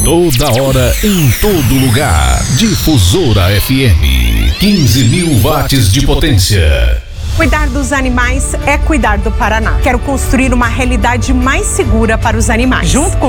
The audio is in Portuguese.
Toda hora, em todo lugar. Difusora FM. 15.000 watts de potência. Cuidar dos animais é cuidar do Paraná. Quero construir uma realidade mais segura para os animais. Junto com